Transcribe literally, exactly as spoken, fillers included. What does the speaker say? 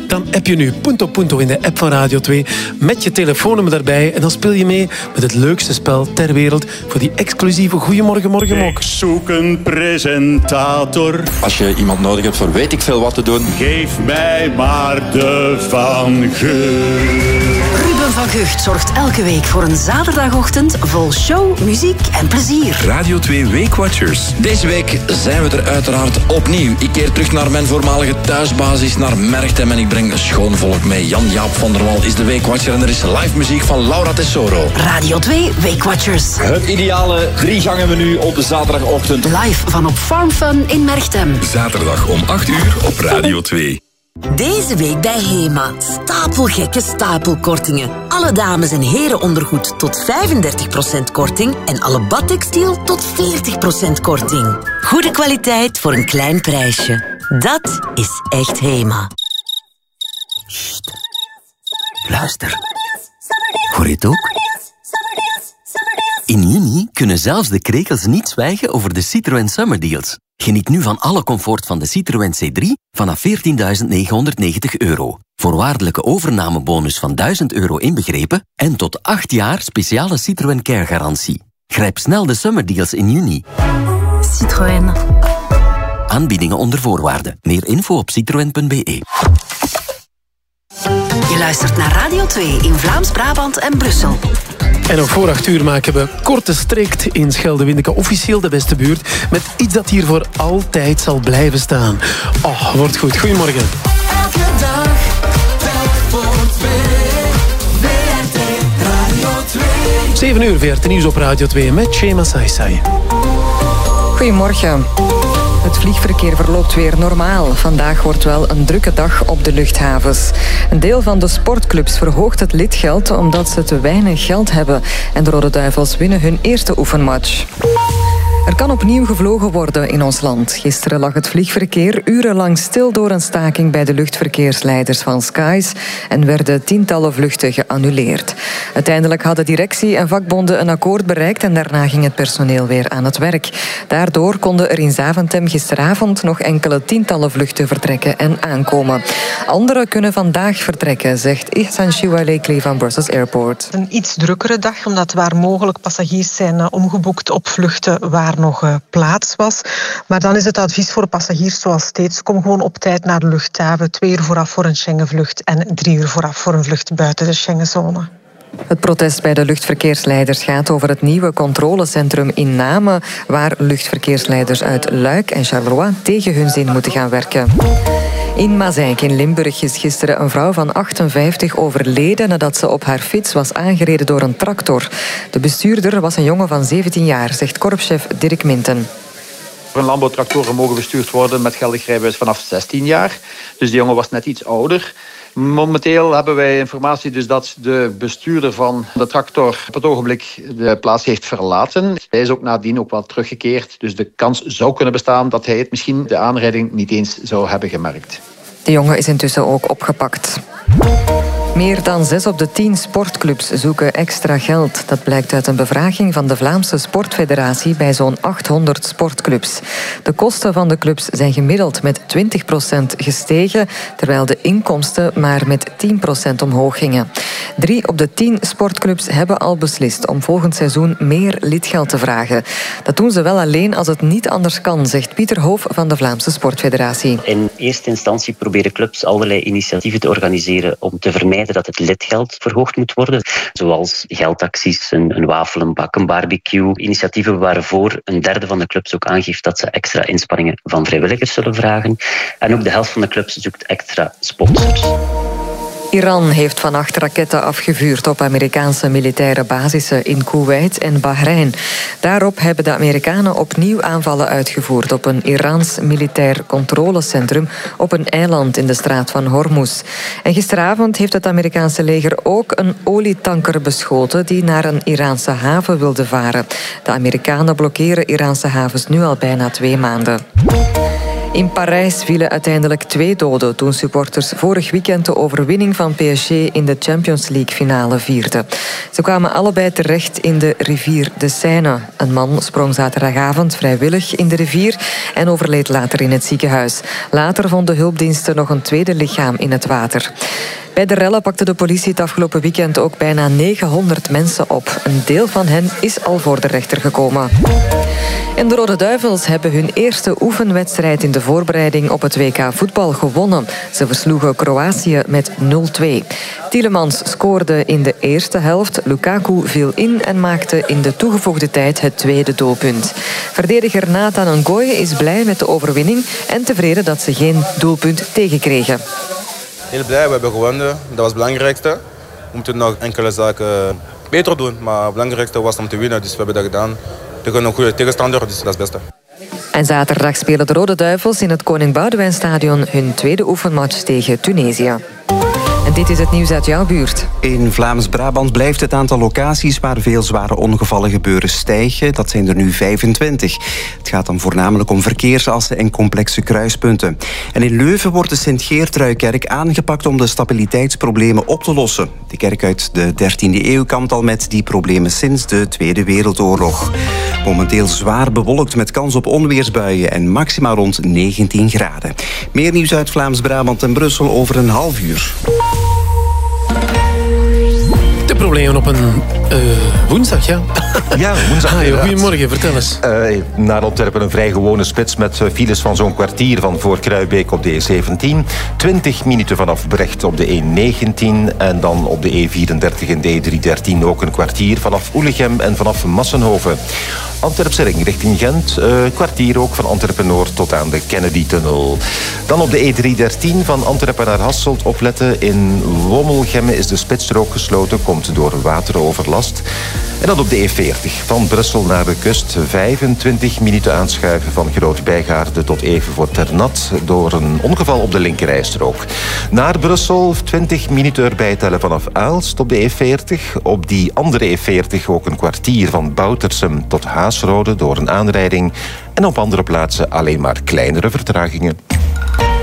dan app je nu Punto Punto in de app van Radio twee met je telefoonnummer daarbij en dan speel je mee met het leukste spel ter wereld voor die exclusieve Goeiemorgen Morgen Mok. Ik zoek een presentator. Als je iemand nodig hebt voor weet ik veel wat te doen, Geef mij maar de Van Gucht. Ruben van Gucht zorgt elke week voor een zaterdagochtend vol show, muziek en plezier. Radio twee Weekwatchers. Deze week zijn we er uiteraard opnieuw. Ik keer terug naar mijn voormalige thuisbasis, naar Merchtem, en ik breng schoon volk mee. Jan-Jaap van der Wal is de Weekwatcher en er is live muziek van Laura Tesoro. Radio twee Weekwatchers. Het ideale drie gangen menu op de zaterdagochtend. Live van op Farm Fun in Merchtem. Zaterdag om acht uur op Radio twee. Deze week bij Hema. Stapelgekke stapelkortingen. Alle dames- en herenondergoed tot vijfendertig procent korting en alle badtextiel tot veertig procent korting. Goede kwaliteit voor een klein prijsje. Dat is echt Hema. Sst. Luister. Hoor je het ook? In juni kunnen zelfs de krekels niet zwijgen over de Citroën Summer Deals. Geniet nu van alle comfort van de Citroën C drie vanaf veertienduizend negenhonderdnegentig euro. Voorwaardelijke overnamebonus van duizend euro inbegrepen en tot acht jaar speciale Citroën Care garantie. Grijp snel de Summer Deals in juni. Citroën. Aanbiedingen onder voorwaarden. Meer info op citroen punt be. Je luistert naar Radio twee in Vlaams-Brabant en Brussel. En nog voor acht uur maken we Korte Strikt in Schelde-Windeke officieel de beste buurt met iets dat hier voor altijd zal blijven staan. Oh, wordt goed. Goedemorgen. Elke dag, telk voor twee. V R T Radio twee. zeven uur V R T Nieuws op Radio twee met Shema Saisai. Goedemorgen. Het vliegverkeer verloopt weer normaal. Vandaag wordt wel een drukke dag op de luchthavens. Een deel van de sportclubs verhoogt het lidgeld omdat ze te weinig geld hebben. En de Rode Duivels winnen hun eerste oefenmatch. Er kan opnieuw gevlogen worden in ons land. Gisteren lag het vliegverkeer urenlang stil door een staking bij de luchtverkeersleiders van Skies en werden tientallen vluchten geannuleerd. Uiteindelijk hadden directie en vakbonden een akkoord bereikt en daarna ging het personeel weer aan het werk. Daardoor konden er in Zaventem gisteravond nog enkele tientallen vluchten vertrekken en aankomen. Anderen kunnen vandaag vertrekken, zegt Ihsan Shiwalekli van Brussels Airport. Een iets drukkere dag, omdat waar mogelijk passagiers zijn omgeboekt op vluchten waar nog uh, plaats was. Maar dan is het advies voor passagiers zoals steeds: kom gewoon op tijd naar de luchthaven. Twee uur vooraf voor een Schengenvlucht en drie uur vooraf voor een vlucht buiten de Schengenzone. Het protest bij de luchtverkeersleiders gaat over het nieuwe controlecentrum in Namen, waar luchtverkeersleiders uit Luik en Charleroi tegen hun zin moeten gaan werken. In Mazijk in Limburg is gisteren een vrouw van achtenvijftig overleden nadat ze op haar fiets was aangereden door een tractor. De bestuurder was een jongen van zeventien jaar, zegt korpschef Dirk Minten. Een landbouwtractoren mogen bestuurd worden met geldig rijbewijs vanaf zestien jaar. Dus die jongen was net iets ouder. Momenteel hebben wij informatie dus dat de bestuurder van de tractor op het ogenblik de plaats heeft verlaten. Hij is ook nadien ook wel teruggekeerd. Dus de kans zou kunnen bestaan dat hij het misschien de aanrijding niet eens zou hebben gemerkt. De jongen is intussen ook opgepakt. Meer dan zes op de tien sportclubs zoeken extra geld. Dat blijkt uit een bevraging van de Vlaamse Sportfederatie bij zo'n achthonderd sportclubs. De kosten van de clubs zijn gemiddeld met twintig procent gestegen, terwijl de inkomsten maar met tien procent omhoog gingen. Drie op de tien sportclubs hebben al beslist om volgend seizoen meer lidgeld te vragen. Dat doen ze wel alleen als het niet anders kan, zegt Pieter Hoof van de Vlaamse Sportfederatie. In eerste instantie proberen clubs allerlei initiatieven te organiseren om te vermijden dat het lidgeld verhoogd moet worden. Zoals geldacties, een, een wafel, een bak, een barbecue. Initiatieven waarvoor een derde van de clubs ook aangeeft dat ze extra inspanningen van vrijwilligers zullen vragen. En ook de helft van de clubs zoekt extra sponsors. Iran heeft vannacht raketten afgevuurd op Amerikaanse militaire basissen in Kuwait en Bahrein. Daarop hebben de Amerikanen opnieuw aanvallen uitgevoerd op een Iraans militair controlecentrum op een eiland in de straat van Hormuz. En gisteravond heeft het Amerikaanse leger ook een olietanker beschoten die naar een Iraanse haven wilde varen. De Amerikanen blokkeren Iraanse havens nu al bijna twee maanden. In Parijs vielen uiteindelijk twee doden toen supporters vorig weekend de overwinning van P S G in de Champions League finale vierden. Ze kwamen allebei terecht in de rivier de Seine. Een man sprong zaterdagavond vrijwillig in de rivier en overleed later in het ziekenhuis. Later vonden hulpdiensten nog een tweede lichaam in het water. Bij de rellen pakte de politie het afgelopen weekend ook bijna negenhonderd mensen op. Een deel van hen is al voor de rechter gekomen. En de Rode Duivels hebben hun eerste oefenwedstrijd in de voorbereiding op het W K voetbal gewonnen. Ze versloegen Kroatië met nul twee. Tielemans scoorde in de eerste helft, Lukaku viel in en maakte in de toegevoegde tijd het tweede doelpunt. Verdediger Nathan Ngoy is blij met de overwinning en tevreden dat ze geen doelpunt tegenkregen. Heel blij, we hebben gewonnen. Dat was het belangrijkste. We moeten nog enkele zaken beter doen. Maar het belangrijkste was om te winnen, dus we hebben dat gedaan. Tegen een goede tegenstander, dus dat is het beste. En zaterdag spelen de Rode Duivels in het Koning Boudewijnstadion hun tweede oefenmatch tegen Tunesië. En dit is het nieuws uit jouw buurt. In Vlaams-Brabant blijft het aantal locaties waar veel zware ongevallen gebeuren stijgen. Dat zijn er nu vijfentwintig. Het gaat dan voornamelijk om verkeersassen en complexe kruispunten. En in Leuven wordt de Sint-Geertruikerk aangepakt om de stabiliteitsproblemen op te lossen. De kerk uit de dertiende eeuw kampt al met die problemen sinds de Tweede Wereldoorlog. Momenteel zwaar bewolkt met kans op onweersbuien en maximaal rond negentien graden. Meer nieuws uit Vlaams-Brabant en Brussel over een half uur. De problemen op een uh, woensdag, ja? Ja, woensdag. Ah, joh, goedemorgen, vertel eens. Uh, naar Antwerpen een vrij gewone spits met files van zo'n kwartier van voor Kruibeek op de E zeventien. twintig minuten vanaf Brecht op de E negentien. En dan op de E vierendertig en de E driehonderddertien ook een kwartier vanaf Oelegem en vanaf Massenhoven. Antwerpse ring richting Gent, uh, kwartier ook van Antwerpen-Noord tot aan de Kennedy-tunnel. Dan op de E driehonderddertien van Antwerpen naar Hasselt opletten. In Wommelgemme is de spitsstrook gesloten, komt door wateroverlast. En dan op de E veertig van Brussel naar de kust. vijfentwintig minuten aanschuiven van Groot-Bijgaarde tot even voor Ternat door een ongeval op de linkerrijstrook. Naar Brussel twintig minuten erbij tellen vanaf Aalst op de E veertig. Op die andere E veertig ook een kwartier van Boutersum tot Haasrode door een aanrijding. En op andere plaatsen alleen maar kleinere vertragingen.